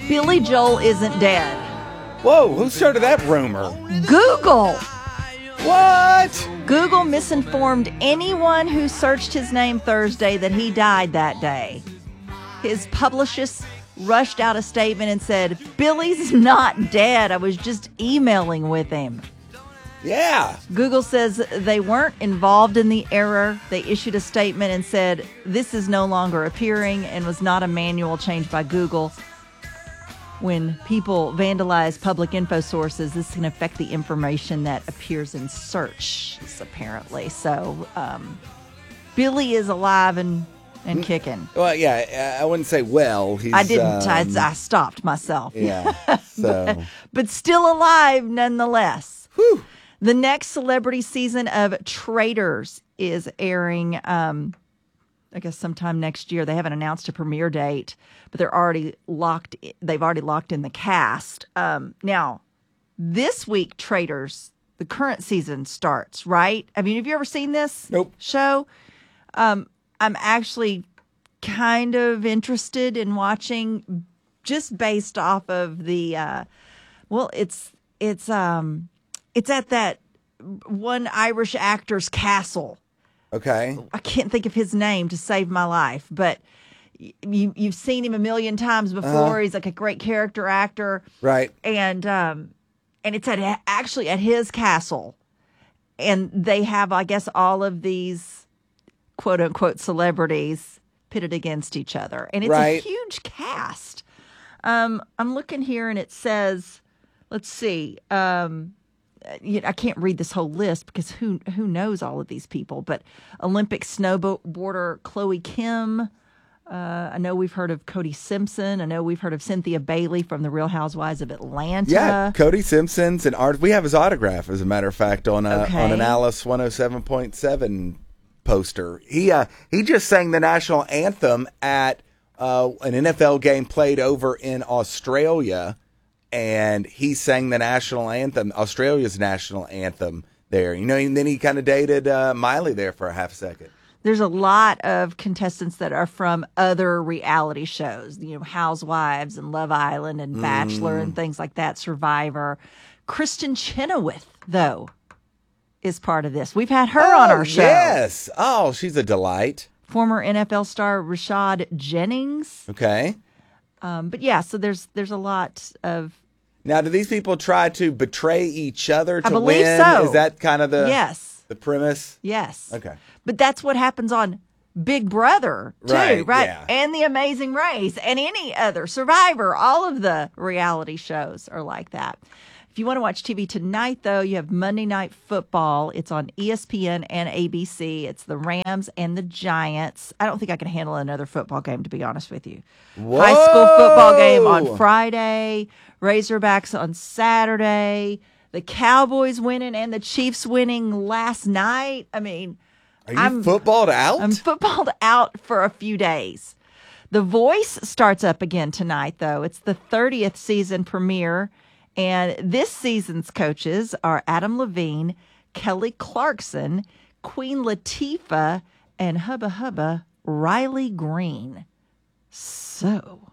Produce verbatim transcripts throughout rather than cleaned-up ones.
Billy Joel isn't dead. Whoa, who started that rumor? Google. What? Google misinformed anyone who searched his name Thursday that he died that day. His publicist rushed out a statement and said, Billy's not dead. I was just emailing with him. Yeah. Google says they weren't involved in the error. They issued a statement and said, this is no longer appearing and was not a manual change by Google. When people vandalize public info sources, this can affect the information that appears in search, apparently. So, um, Billy is alive and, and kicking. Well, yeah, I wouldn't say well. He's, I didn't. Um, I, I stopped myself. Yeah. So, but, but still alive nonetheless. Whew. The next celebrity season of Traitors is airing, um, I guess sometime next year. They haven't announced a premiere date, but they're already locked. They've already locked in the cast. Um, now, this week, Traitors, the current season starts, right? I mean, have you ever seen this Nope. show? Um, I'm actually kind of interested in watching, just based off of the. Uh, well, it's it's um, it's at that one Irish actor's castle. Okay. I can't think of his name to save my life, but you, you've seen him a million times before. Uh-huh. He's like a great character actor. Right. And um, and it's at actually at his castle. And they have, I guess, all of these quote unquote celebrities pitted against each other. And it's right. a huge cast. Um, I'm looking here and it says, let's see, um, I can't read this whole list because who who knows all of these people, but Olympic snowboarder Chloe Kim. Uh, I know we've heard of Cody Simpson. I know we've heard of Cynthia Bailey from The Real Housewives of Atlanta. Yeah, Cody Simpson's an art. We have his autograph, as a matter of fact, on a, okay. on an Alice one oh seven point seven poster. He uh, he just sang the national anthem at uh, an N F L game played over in Australia. And he sang the national anthem, Australia's national anthem there. You know, and then he kind of dated uh, Miley there for a half second. There's a lot of contestants that are from other reality shows, you know, Housewives and Love Island and Bachelor mm. and things like that, Survivor. Kristen Chenoweth, though, is part of this. We've had her oh, on our show. Yes. Oh, she's a delight. Former N F L star Rashad Jennings. Okay. Um, but yeah, so there's there's a lot of. Now, do these people try to betray each other to I believe win? So. Is that kind of the yes the premise? Yes. Okay. But that's what happens on Big Brother too, right? right? Yeah. And The Amazing Race and any other Survivor. All of the reality shows are like that. If you want to watch T V tonight, though, you have Monday Night Football. It's on E S P N and A B C. It's the Rams and the Giants. I don't think I can handle another football game, to be honest with you. Whoa! High school football game on Friday, Razorbacks on Saturday, the Cowboys winning and the Chiefs winning last night. I mean, are you I'm, footballed out? I'm footballed out for a few days. The Voice starts up again tonight, though. It's the thirtieth season premiere. And this season's coaches are Adam Levine, Kelly Clarkson, Queen Latifah, and Hubba Hubba Riley Green. So,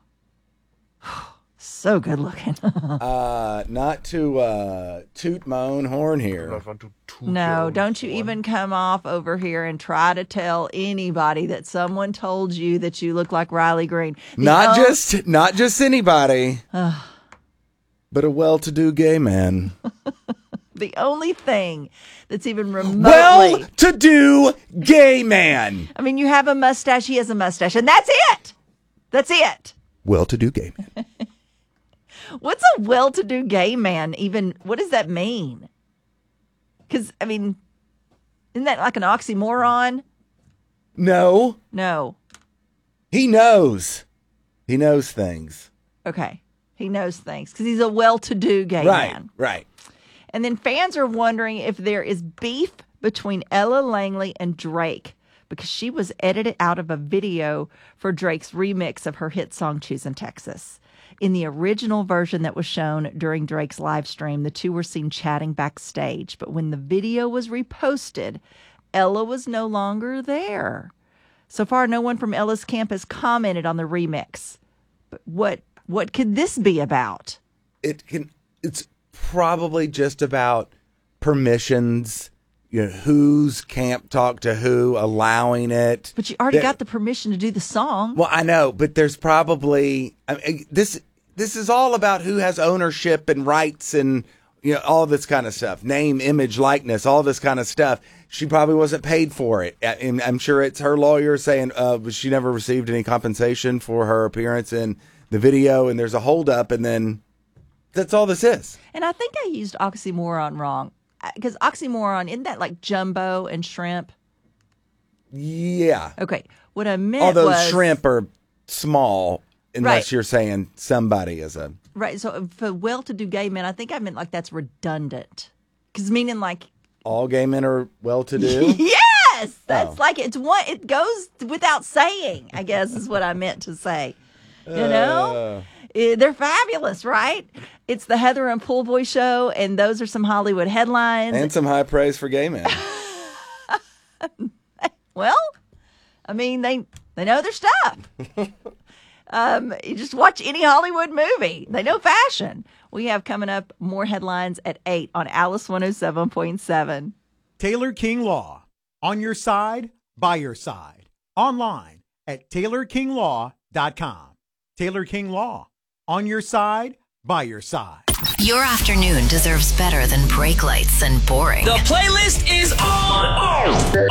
so good looking. uh, not to uh, toot my own horn here. No, don't you even come off over here and try to tell anybody that someone told you that you look like Riley Green. The Not own- just, not just anybody. But a well-to-do gay man. The only thing that's even remotely... Well-to-do gay man. I mean, you have a mustache, he has a mustache, and that's it. That's it. Well-to-do gay man. What's a well-to-do gay man even... What does that mean? Because, I mean, isn't that like an oxymoron? No. No. He knows. He knows things. Okay. He knows things because he's a well-to-do gay right, man. Right, right. And then fans are wondering if there is beef between Ella Langley and Drake because she was edited out of a video for Drake's remix of her hit song Choosin' Texas. In the original version that was shown during Drake's live stream, the two were seen chatting backstage. But when the video was reposted, Ella was no longer there. So far, no one from Ella's camp has commented on the remix. But what What could this be about? It can. It's probably just about permissions. You know, who's can't talk to who, allowing it. But you already There- got the permission to do the song. Well, I know, but there's probably I mean, this. This is all about who has ownership and rights and, you know, all this kind of stuff. Name, image, likeness, all this kind of stuff. She probably wasn't paid for it. And I'm sure it's her lawyer saying uh, she never received any compensation for her appearance in the video. And there's a holdup, and then that's all this is. And I think I used oxymoron wrong. Because oxymoron, isn't that like jumbo and shrimp? Yeah. Okay. What I meant Although was... shrimp are small, unless Right. you're saying somebody is a... Right. So for well-to-do gay men, I think I meant like that's redundant. Because meaning like... All gay men are well-to-do? Yes! That's Oh. like, it's one, it goes without saying, I guess is what I meant to say. You know? Eh, They're fabulous, right? It's the Heather and Pool Boy show, and those are some Hollywood headlines. And some high praise for gay men. Well, I mean, they they know their stuff. um, you just watch any Hollywood movie. They know fashion. We have coming up more headlines at eight on Alice one oh seven point seven. Taylor King Law. On your side, by your side. Online at taylor king law dot com. Taylor King Law. On your side, by your side. Your afternoon deserves better than brake lights and boring. The playlist is on.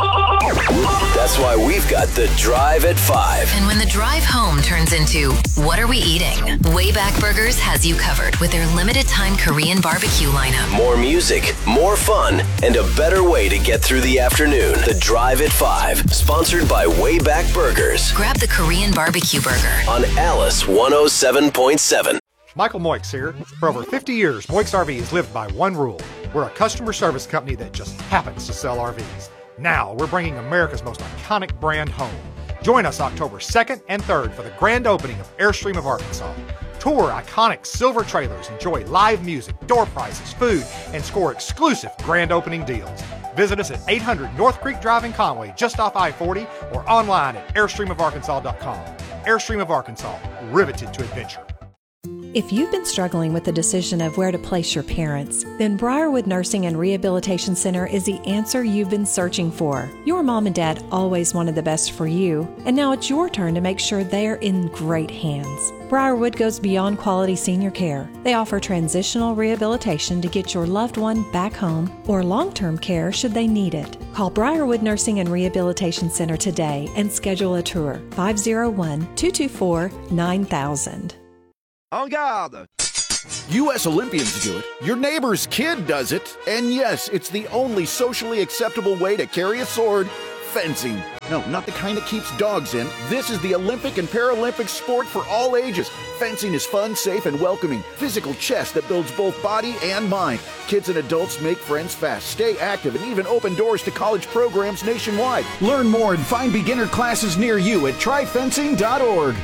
That's why we've got the Drive at five. And when the drive home turns into, what are we eating? Wayback Burgers has you covered with their limited time Korean barbecue lineup. More music, more fun, and a better way to get through the afternoon. The Drive at five, sponsored by Wayback Burgers Grab the Korean barbecue burger. on Alice one oh seven point seven. Michael Moix here. For over fifty years, Moix R V has lived by one rule. We're a customer service company that just happens to sell R Vs. Now, we're bringing America's most iconic brand home. Join us October second and third for the grand opening of Airstream of Arkansas. Tour iconic silver trailers, enjoy live music, door prizes, food, and score exclusive grand opening deals. Visit us at eight hundred North Creek Drive in Conway, just off I forty, or online at airstream of arkansas dot com. Airstream of Arkansas, riveted to adventure. If you've been struggling with the decision of where to place your parents, then Briarwood Nursing and Rehabilitation Center is the answer you've been searching for. Your mom and dad always wanted the best for you, and now it's your turn to make sure they're in great hands. Briarwood goes beyond quality senior care. They offer transitional rehabilitation to get your loved one back home or long-term care should they need it. Call Briarwood Nursing and Rehabilitation Center today and schedule a tour. five oh one, two two four, nine thousand. En garde! U S Olympians do it, your neighbor's kid does it, and yes, it's the only socially acceptable way to carry a sword, fencing. No, not the kind that keeps dogs in. This is the Olympic and Paralympic sport for all ages. Fencing is fun, safe, and welcoming. Physical chess that builds both body and mind. Kids and adults make friends fast, stay active, and even open doors to college programs nationwide. Learn more and find beginner classes near you at try fencing dot org.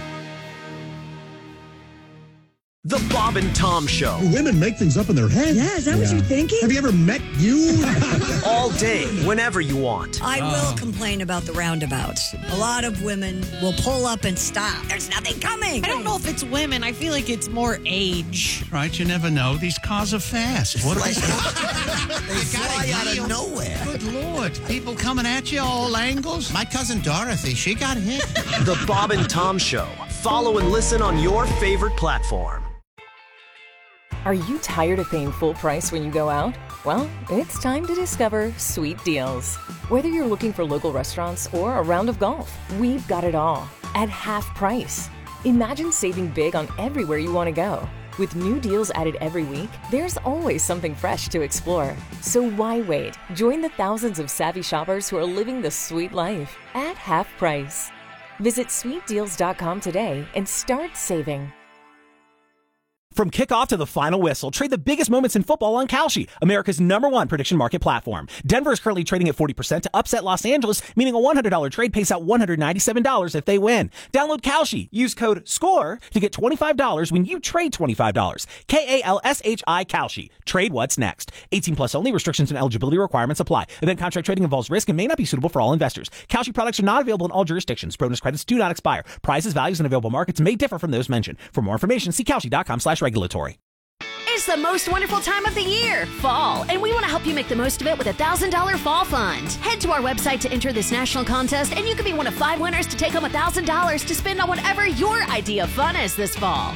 The Bob and Tom Show. Women make things up in their head. Yeah, is that what you're thinking? Have you ever met you? All day, whenever you want. I will complain about the roundabouts. A lot of women will pull up and stop. There's nothing coming. I don't know if it's women. I feel like it's more age. Right, you never know. These cars are fast. What are they? They fly out of nowhere. Good Lord. People coming at you all angles. My cousin Dorothy, she got hit. The Bob and Tom Show. Follow and listen on your favorite platform. Are you tired of paying full price when you go out? Well, it's time to discover Sweet Deals. Whether you're looking for local restaurants or a round of golf, we've got it all at half price. Imagine saving big on everywhere you want to go. With new deals added every week, there's always something fresh to explore. So why wait? Join the thousands of savvy shoppers who are living the sweet life at half price. Visit sweet deals dot com today and start saving. From kickoff to the final whistle, trade the biggest moments in football on Kalshi, America's number one prediction market platform. Denver is currently trading at forty percent to upset Los Angeles, meaning a one hundred dollars trade pays out one hundred ninety-seven dollars if they win. Download Kalshi. Use code SCORE to get twenty-five dollars when you trade twenty-five dollars. K A L S H I Kalshi. Trade what's next. eighteen plus only. Restrictions and eligibility requirements apply. Event contract trading involves risk and may not be suitable for all investors. Kalshi products are not available in all jurisdictions. Bonus credits do not expire. Prices, values, and available markets may differ from those mentioned. For more information, see Kalshi.com slash regulatory. It's the most wonderful time of the year, fall, and we want to help you make the most of it with a one thousand dollars Fall Fund. Head to our website to enter this national contest, and you can be one of five winners to take home one thousand dollars to spend on whatever your idea of fun is this fall.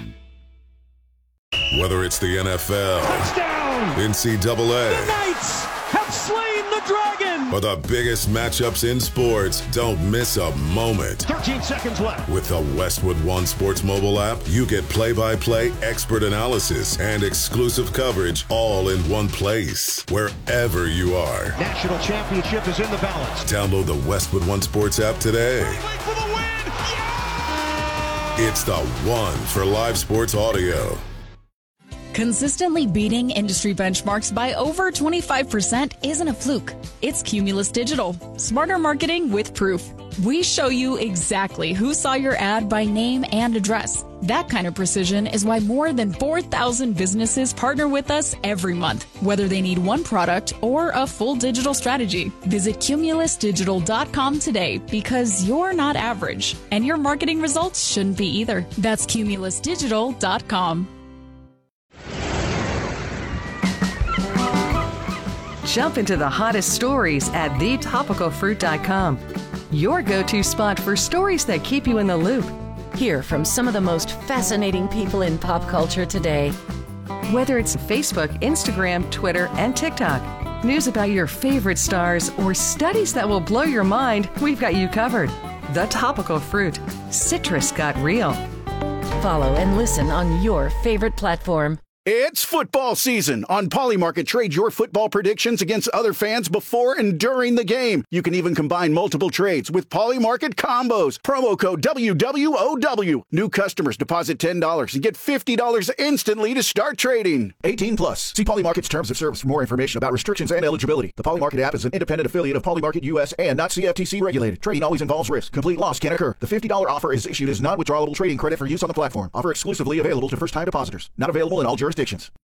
Whether it's the N F L, touchdown, N C double A, the Knights have slain the dragon, or the biggest matchups in sports, don't miss a moment. thirteen seconds left. With the Westwood One Sports mobile app, you get play-by-play, expert analysis, and exclusive coverage all in one place, wherever you are. National championship is in the balance. Download the Westwood One Sports app today. For the win. Yeah! It's the one for live sports audio. Consistently beating industry benchmarks by over twenty-five percent isn't a fluke. It's Cumulus Digital. Smarter marketing with proof. We show you exactly who saw your ad by name and address. That kind of precision is why more than four thousand businesses partner with us every month, whether they need one product or a full digital strategy. Visit Cumulus Digital dot com today because you're not average, and your marketing results shouldn't be either. That's Cumulus Digital dot com. Jump into the hottest stories at the topical fruit dot com. Your go-to spot for stories that keep you in the loop. Hear from some of the most fascinating people in pop culture today. Whether it's Facebook, Instagram, Twitter, and TikTok, news about your favorite stars, or studies that will blow your mind, we've got you covered. The Topical Fruit. Citrus got real. Follow and listen on your favorite platform. It's football season. On Polymarket, trade your football predictions against other fans before and during the game. You can even combine multiple trades with Polymarket combos. Promo code W W O W. New customers deposit ten dollars and get fifty dollars instantly to start trading. eighteen plus. See Polymarket's terms of service for more information about restrictions and eligibility. The Polymarket app is an independent affiliate of Polymarket U S and not C F T C regulated. Trading always involves risk. Complete loss can occur. The fifty dollars offer is issued as non-withdrawable trading credit for use on the platform. Offer exclusively available to first-time depositors. Not available in all jurisdictions.